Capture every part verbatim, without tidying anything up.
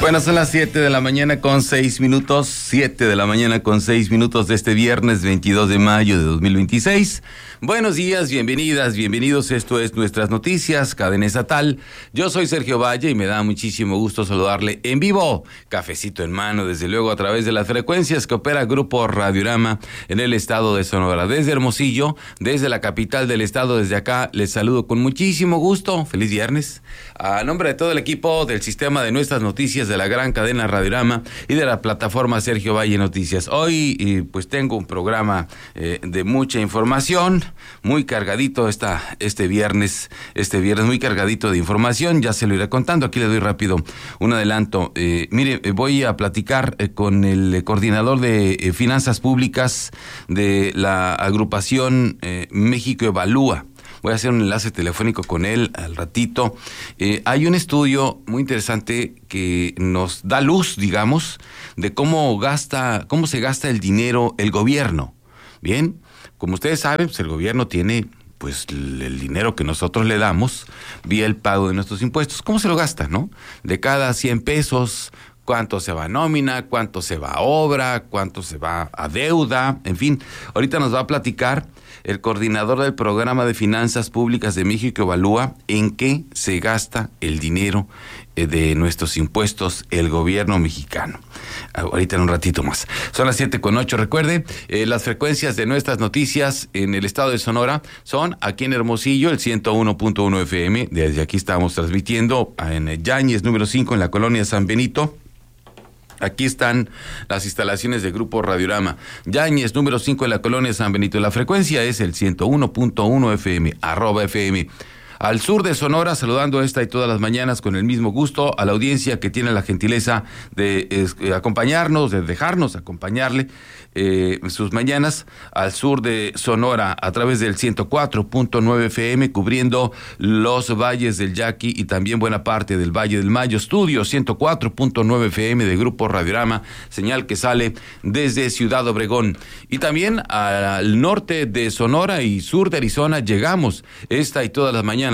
Bueno, son las siete de la mañana con seis minutos, siete de la mañana con seis minutos de este viernes veintidós de mayo de dos mil veintiséis. Buenos días, bienvenidas, bienvenidos. Esto es Nuestras Noticias, cadena estatal. Yo soy Sergio Valle y me da muchísimo gusto saludarle en vivo, cafecito en mano, desde luego a través de las frecuencias que opera Grupo Radiorama en el estado de Sonora. Desde Hermosillo, desde la capital del estado, desde acá, les saludo con muchísimo gusto. Feliz viernes. A nombre de todo el equipo del sistema de Nuestras Noticias, de la gran cadena Radiorama y de la plataforma Sergio Valle Noticias. Hoy, eh, pues tengo un programa eh, de mucha información, muy cargadito esta, este viernes, este viernes muy cargadito de información, ya se lo iré contando. Aquí le doy rápido un adelanto. Eh, mire, eh, voy a platicar eh, con el eh, coordinador de eh, Finanzas Públicas de la agrupación eh, México Evalúa. Voy a hacer un enlace telefónico con él al ratito. Eh, hay un estudio muy interesante que nos da luz, digamos, de cómo gasta, cómo se gasta el dinero el gobierno. Bien, como ustedes saben, pues el gobierno tiene pues el dinero que nosotros le damos vía el pago de nuestros impuestos. ¿Cómo se lo gasta, no? De cada cien pesos, cuánto se va a nómina, cuánto se va a obra, cuánto se va a deuda, en fin. Ahorita nos va a platicar el coordinador del Programa de Finanzas Públicas de México Evalúa en qué se gasta el dinero eh, de nuestros impuestos el gobierno mexicano. Ahorita en un ratito más. Son las siete con ocho. Recuerde, eh, las frecuencias de Nuestras Noticias en el estado de Sonora son aquí en Hermosillo, el ciento uno punto uno F M. Desde aquí estamos transmitiendo en Yáñez número cinco, en la colonia San Benito. Aquí están las instalaciones de Grupo Radiorama. Yáñez, número cinco, en la colonia San Benito. La frecuencia es el ciento uno punto uno F M, arroba F M. Al sur de Sonora, saludando esta y todas las mañanas con el mismo gusto a la audiencia que tiene la gentileza de eh, acompañarnos, de dejarnos acompañarle eh, sus mañanas. Al sur de Sonora, a través del ciento cuatro punto nueve F M, cubriendo los valles del Yaqui y también buena parte del Valle del Mayo. Estudio ciento cuatro punto nueve F M de Grupo Radiorama, señal que sale desde Ciudad Obregón. Y también al norte de Sonora y sur de Arizona llegamos esta y todas las mañanas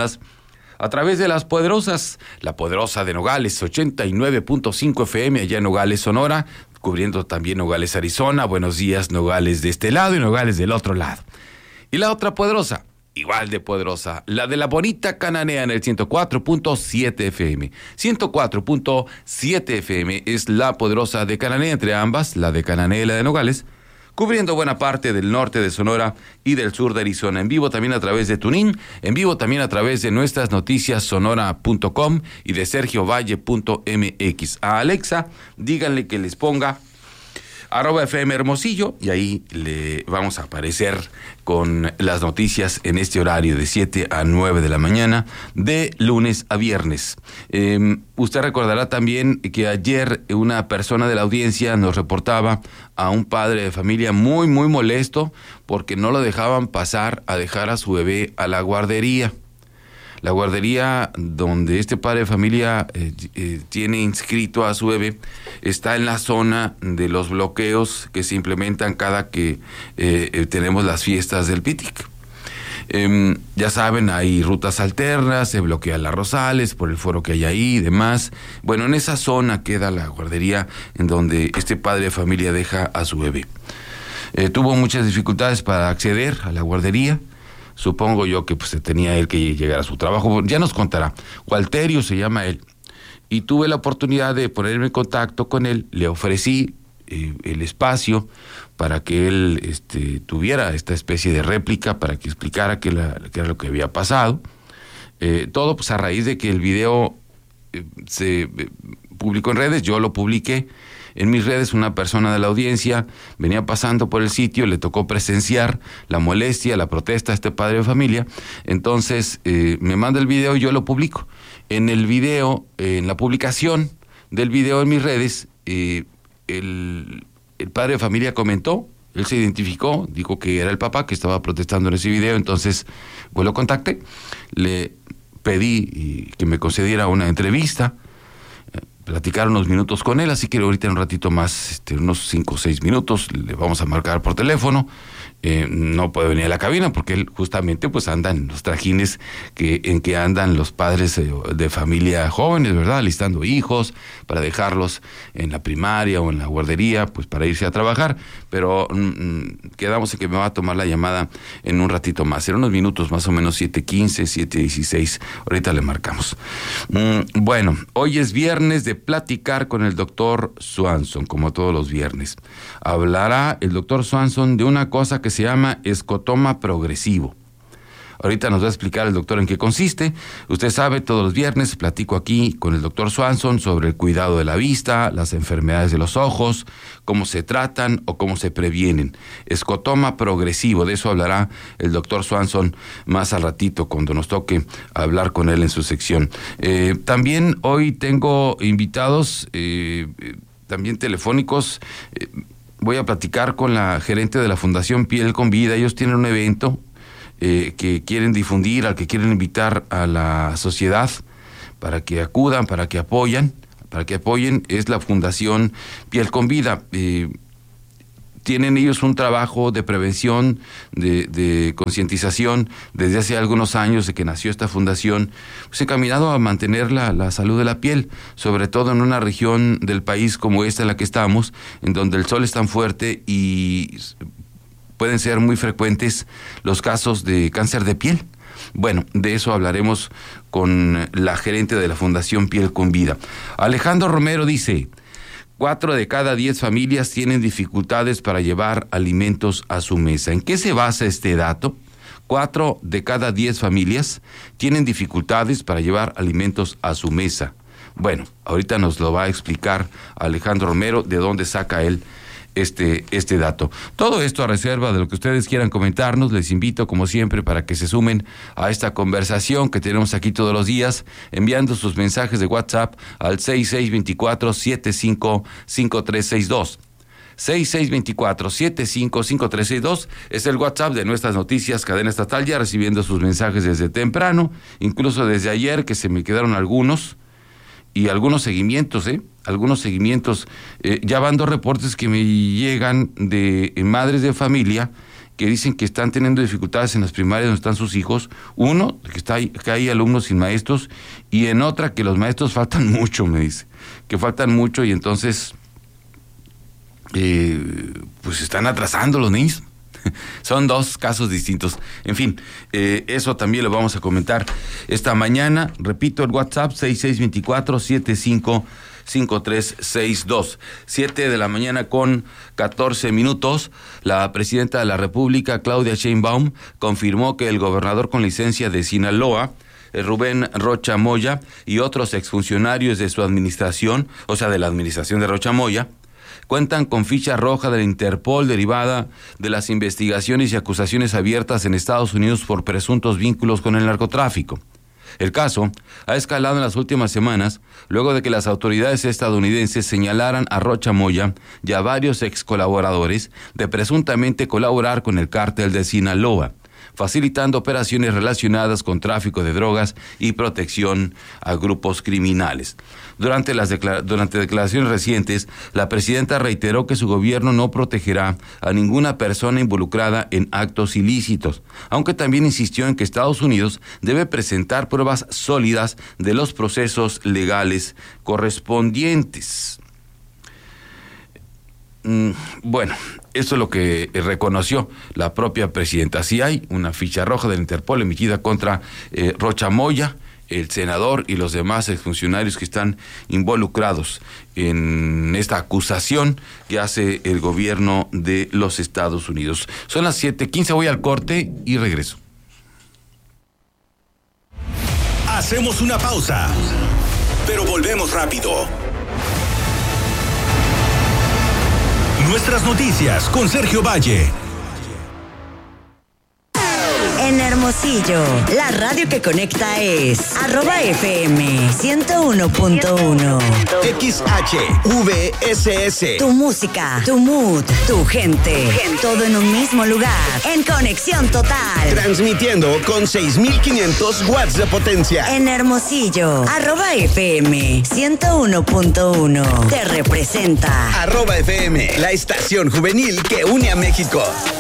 a través de las poderosas, la poderosa de Nogales, ochenta y nueve punto cinco F M allá en Nogales, Sonora, cubriendo también Nogales, Arizona. Buenos días, Nogales de este lado y Nogales del otro lado. Y la otra poderosa, igual de poderosa, la de la bonita Cananea en el ciento cuatro punto siete F M. ciento cuatro punto siete F M es la poderosa de Cananea, entre ambas, la de Cananea y la de Nogales, cubriendo buena parte del norte de Sonora y del sur de Arizona. En vivo también a través de Tunin, en vivo también a través de Nuestras Noticias Sonora punto com y de sergio valle punto m x. A Alexa, díganle que les ponga arroba F M Hermosillo y ahí le vamos a aparecer con las noticias en este horario de siete a nueve de la mañana, de lunes a viernes. Eh, usted recordará también que ayer una persona de la audiencia nos reportaba a un padre de familia muy, muy molesto porque no lo dejaban pasar a dejar a su bebé a la guardería. La guardería donde este padre de familia eh, eh, tiene inscrito a su bebé está en la zona de los bloqueos que se implementan cada que eh, eh, tenemos las fiestas del P I T I C. Eh, ya saben, hay rutas alternas, se bloquean las Rosales por el foro que hay ahí y demás. Bueno, en esa zona queda la guardería en donde este padre de familia deja a su bebé. Eh, tuvo muchas dificultades para acceder a la guardería. Supongo yo que pues tenía él que llegar a su trabajo. Ya nos contará. Walterio se llama él. Y tuve la oportunidad de ponerme en contacto con él. Le ofrecí eh, el espacio para que él este, tuviera esta especie de réplica, para que explicara qué, la, qué era lo que había pasado. Eh, todo pues a raíz de que el video eh, se eh, publicó en redes. Yo lo publiqué en mis redes. Una persona de la audiencia venía pasando por el sitio, le tocó presenciar la molestia, la protesta a este padre de familia. Entonces eh, me manda el video y yo lo publico. En el video, eh, en la publicación del video en mis redes, eh, el, el padre de familia comentó, él se identificó, dijo que era el papá que estaba protestando en ese video. Entonces pues lo contacté, le pedí que me concediera una entrevista. platicar unos minutos con él, así que ahorita en un ratito más, este, unos cinco o seis minutos, le vamos a marcar por teléfono. Eh, no puede venir a la cabina porque él justamente pues anda en los trajines que, en que andan los padres eh, de familia jóvenes, ¿verdad? Alistando hijos para dejarlos en la primaria o en la guardería, pues para irse a trabajar, pero mm, quedamos en que me va a tomar la llamada en un ratito más, en unos minutos más o menos, siete quince, siete dieciséis, ahorita le marcamos. Mm, bueno, hoy es viernes de platicar con el doctor Swanson, como todos los viernes. Hablará el doctor Swanson de una cosa que se llama escotoma progresivo. Ahorita nos va a explicar el doctor en qué consiste. Usted sabe, todos los viernes platico aquí con el doctor Swanson sobre el cuidado de la vista, las enfermedades de los ojos, cómo se tratan o cómo se previenen. Escotoma progresivo, de eso hablará el doctor Swanson más al ratito cuando nos toque hablar con él en su sección. Eh, también hoy tengo invitados, eh, también telefónicos. eh, Voy a platicar con la gerente de la Fundación Piel con Vida. Ellos tienen un evento eh, que quieren difundir, al que quieren invitar a la sociedad para que acudan, para que apoyan, para que apoyen. Es la Fundación Piel con Vida. Eh, tienen ellos un trabajo de prevención, de, de concientización desde hace algunos años de que nació esta fundación, pues encaminado a mantener la, la salud de la piel, sobre todo en una región del país como esta en la que estamos, en donde el sol es tan fuerte y pueden ser muy frecuentes los casos de cáncer de piel. Bueno, de eso hablaremos con la gerente de la Fundación Piel con Vida. Alejandro Romero dice: Cuatro de cada diez familias tienen dificultades para llevar alimentos a su mesa. ¿En qué se basa este dato? Cuatro de cada diez familias tienen dificultades para llevar alimentos a su mesa. Bueno, ahorita nos lo va a explicar Alejandro Romero de dónde saca él este, este dato. Todo esto a reserva de lo que ustedes quieran comentarnos. Les invito, como siempre, para que se sumen a esta conversación que tenemos aquí todos los días, enviando sus mensajes de WhatsApp al seis seis dos cuatro, siete cinco cinco tres seis dos. seis seis dos cuatro, siete cinco cinco tres seis dos es el WhatsApp de Nuestras Noticias Cadena Estatal, ya recibiendo sus mensajes desde temprano, incluso desde ayer, que se me quedaron algunos, y algunos seguimientos, ¿eh? Algunos seguimientos. Eh, ya van dos reportes que me llegan de eh, madres de familia que dicen que están teniendo dificultades en las primarias donde están sus hijos. Uno, que, está ahí, que hay alumnos sin maestros, y en otra que los maestros faltan mucho, me dice. Que faltan mucho y entonces, eh, pues están atrasando los niños. Son dos casos distintos. En fin, eh, eso también lo vamos a comentar esta mañana. Repito, el WhatsApp seis seis dos cuatro, siete cinco cinco tres seis dos. siete de la mañana con catorce minutos. La presidenta de la República, Claudia Sheinbaum, confirmó que el gobernador con licencia de Sinaloa, Rubén Rocha Moya, y otros exfuncionarios de su administración, o sea, de la administración de Rocha Moya, cuentan con ficha roja de la Interpol derivada de las investigaciones y acusaciones abiertas en Estados Unidos por presuntos vínculos con el narcotráfico. El caso ha escalado en las últimas semanas luego de que las autoridades estadounidenses señalaran a Rocha Moya y a varios ex colaboradores de presuntamente colaborar con el cártel de Sinaloa, facilitando operaciones relacionadas con tráfico de drogas y protección a grupos criminales. Durante las declara- durante declaraciones recientes, la presidenta reiteró que su gobierno no protegerá a ninguna persona involucrada en actos ilícitos, aunque también insistió en que Estados Unidos debe presentar pruebas sólidas de los procesos legales correspondientes. Bueno, eso es lo que reconoció la propia presidenta. Sí hay una ficha roja de la Interpol emitida contra eh, Rocha Moya, el senador y los demás exfuncionarios que están involucrados en esta acusación que hace el gobierno de los Estados Unidos. Son las siete quince, voy al corte y regreso. Hacemos una pausa, pero volvemos rápido. Nuestras noticias con Sergio Valle. En Hermosillo Hermosillo, la radio que conecta es arroba F M ciento uno punto uno. X H V S S. Tu música, tu mood, tu gente, todo en un mismo lugar, en conexión total. Transmitiendo con seis mil quinientos watts de potencia. En Hermosillo, arroba F M ciento uno punto uno. Te representa. Arroba F M, la estación juvenil que une a México.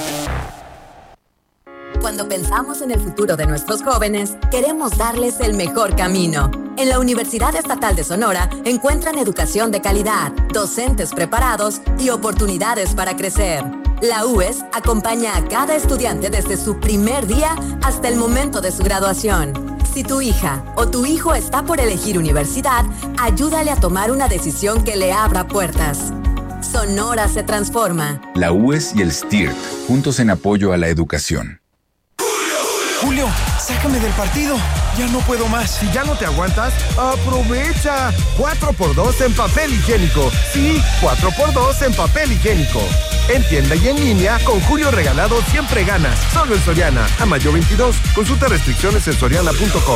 Cuando pensamos en el futuro de nuestros jóvenes, queremos darles el mejor camino. En la Universidad Estatal de Sonora encuentran educación de calidad, docentes preparados y oportunidades para crecer. La U E S acompaña a cada estudiante desde su primer día hasta el momento de su graduación. Si tu hija o tu hijo está por elegir universidad, ayúdale a tomar una decisión que le abra puertas. Sonora se transforma. La U E S y el S T I R T, juntos en apoyo a la educación. Julio, sácame del partido. Ya no puedo más. Si ya no te aguantas, aprovecha. cuatro por dos en papel higiénico. Sí, cuatro por dos en papel higiénico. En tienda y en línea, con Julio Regalado siempre ganas. Solo en Soriana. A mayo veintidós. Consulta restricciones en soriana punto com.